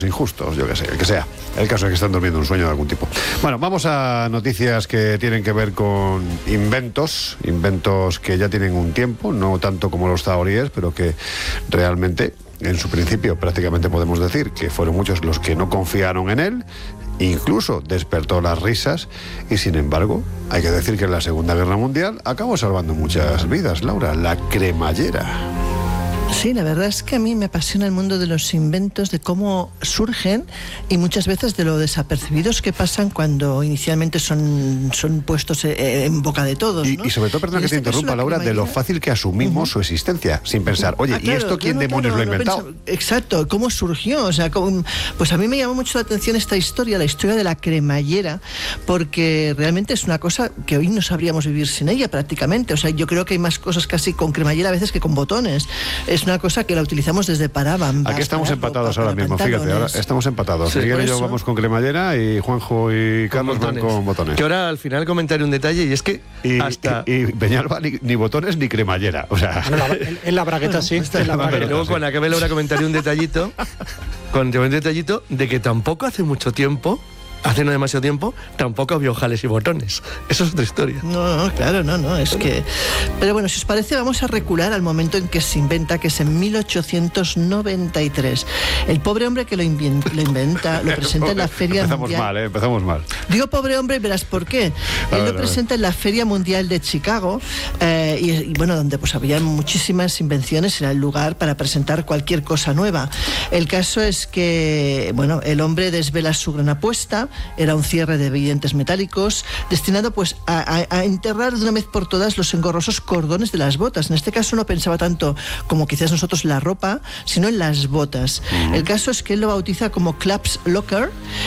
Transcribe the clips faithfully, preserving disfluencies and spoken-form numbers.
injustos, yo qué sé, el que sea. El caso es que están durmiendo un sueño de algún tipo. Bueno, vamos a noticias que tienen que ver con inventos, inventos que ya tienen un tiempo, no tanto como los zahoríes, pero que realmente, en su principio, prácticamente podemos decir que fueron muchos los que no confiaron en él, incluso despertó las risas, y sin embargo, hay que decir que en la Segunda Guerra Mundial acabó salvando muchas vidas, Laura, la cremallera. Sí, la verdad es que a mí me apasiona el mundo de los inventos, de cómo surgen y muchas veces de lo desapercibidos que pasan cuando inicialmente son, son puestos en boca de todos, ¿no? Y, y sobre todo, perdona que te interrumpa, Laura, de lo fácil que asumimos uh-huh. su existencia, sin pensar, oye, ah, claro, ¿y esto quién no, no, demonios claro, lo ha inventado? No Exacto, ¿cómo surgió? O sea, cómo, pues a mí me llamó mucho la atención esta historia, la historia de la cremallera, porque realmente es una cosa que hoy no sabríamos vivir sin ella prácticamente. O sea, yo creo que hay más cosas casi con cremallera a veces que con botones. Es una cosa que la utilizamos desde Paraban. Aquí estamos para empatados ropa, ahora mismo, pantalones. Fíjate, ahora estamos empatados. Sí, Miguel y yo vamos con cremallera y Juanjo y Carlos con van con botones. Que ahora al final comentaré un detalle y es que y, hasta... Y, y Peñalba ni, ni botones ni cremallera, o sea... En la, en, en la bragueta sí. En la bragueta, luego sí. Cuando acabe Laura comentaré un detallito, con un detallito de que tampoco hace mucho tiempo hace no demasiado tiempo, tampoco había ojales y botones. Eso es otra historia. No, no, claro, no, no, es que... Pero bueno, si os parece, vamos a recular al momento en que se inventa, que es en mil ochocientos noventa y tres. El pobre hombre que lo, inventa, lo inventa, lo presenta en la Feria empezamos Mundial... Mal, ¿eh? Empezamos mal. Digo pobre hombre, verás por qué. A Él ver, lo presenta en la Feria Mundial de Chicago, eh, y, y bueno, donde pues había muchísimas invenciones, era el lugar para presentar cualquier cosa nueva. El caso es que, bueno, el hombre desvela su gran apuesta. Era un cierre de dientes metálicos destinado pues a, a, a enterrar de una vez por todas los engorrosos cordones de las botas. En este caso no pensaba tanto como quizás nosotros la ropa, sino en las botas. Uh-huh. El caso es que él lo bautiza como Claps Locker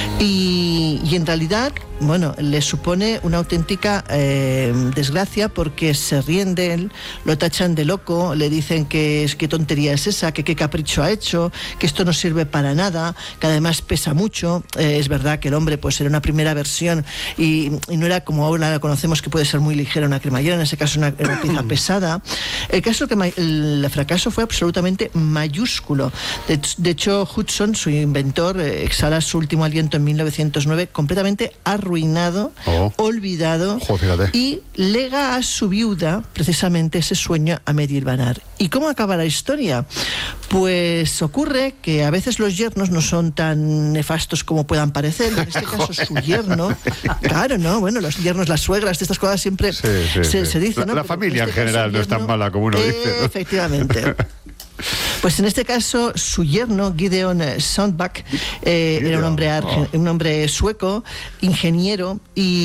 y, y en realidad, bueno, le supone una auténtica eh, desgracia porque se ríen de él, lo tachan de loco, le dicen que qué tontería es esa, que qué capricho ha hecho, que esto no sirve para nada, que además pesa mucho. Eh, es verdad que el hombre pues era una primera versión y, y no era como ahora la conocemos, que puede ser muy ligera una cremallera, en ese caso una, una pieza pesada. El caso es que el fracaso fue absolutamente mayúsculo. De, de hecho, Hudson, su inventor, eh, exhala su último aliento en mil novecientos nueve completamente arruinado, oh. olvidado, Joder, y lega a su viuda precisamente ese sueño a medio hilvanar. ¿Y cómo acaba la historia? Pues ocurre que a veces los yernos no son tan nefastos como puedan parecer. En este caso su yerno, claro, no, bueno, los yernos, las suegras, estas cosas siempre sí, sí, se, sí. se dice, la, ¿no? La familia este en general no es tan mala como uno eh, dice, ¿no? Efectivamente. Pues en este caso, su yerno, Gideon Sundback, eh, era un hombre, arge- un hombre sueco, ingeniero,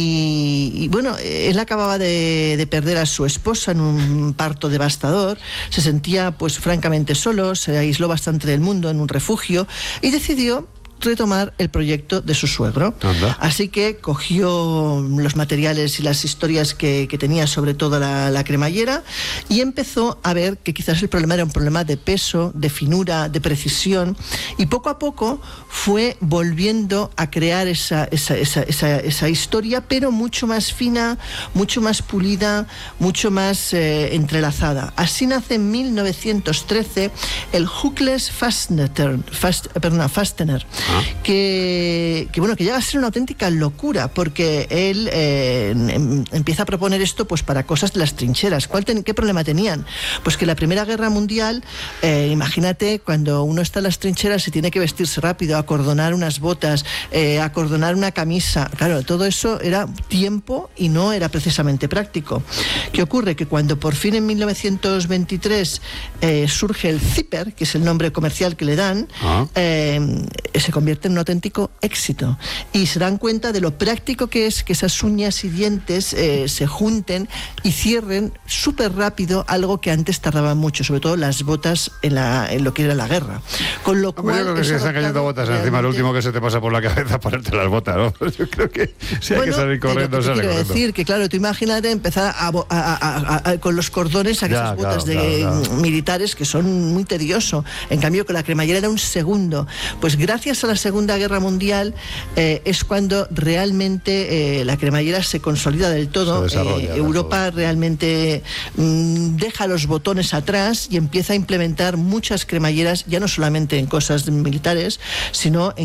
y, y bueno, él acababa de, de perder a su esposa en un parto devastador, se sentía pues francamente solo, se aisló bastante del mundo en un refugio y decidió retomar el proyecto de su suegro. Anda. Así que cogió los materiales y las historias que, que tenía sobre toda la, la cremallera y empezó a ver que quizás el problema era un problema de peso, de finura, de precisión, y poco a poco fue volviendo a crear esa, esa, esa, esa, esa historia, pero mucho más fina, mucho más pulida, mucho más eh, entrelazada. Así nace en mil novecientos trece el Hookless Fastener, fast, perdona, Fastener. Que, que bueno, que llega a ser una auténtica locura, porque él eh, em, empieza a proponer esto pues para cosas de las trincheras. ¿Cuál ten, ¿Qué problema tenían? Pues que la Primera Guerra Mundial, eh, imagínate cuando uno está en las trincheras y tiene que vestirse rápido, acordonar unas botas, eh, acordonar una camisa, claro, todo eso era tiempo y no era precisamente práctico. ¿Qué ocurre? Que cuando por fin en mil novecientos veintitrés eh, surge el zipper, que es el nombre comercial que le dan, ah. eh, se convierte en un auténtico éxito y se dan cuenta de lo práctico que es que esas uñas y dientes eh, se junten y cierren súper rápido algo que antes tardaba mucho, sobre todo las botas en, la, en lo que era la guerra. Con lo cual, yo creo que si están cayendo botas realmente... encima, lo último que se te pasa por la cabeza es ponerte las botas, ¿no? Yo creo que si hay bueno, que salir corriendo, sale quiero corriendo. decir que claro, tú imagínate empezar a, a, a, a, a, con los cordones a ya, esas botas claro, de claro, claro. militares que son muy tedioso. En cambio, con la cremallera era un segundo. Pues gracias a la Segunda Guerra Mundial eh, es cuando realmente eh, la cremallera se consolida del todo. Eh, Europa todo. realmente mmm, deja los botones atrás y empieza a implementar muchas cremalleras, ya no solamente en cosas militares, sino en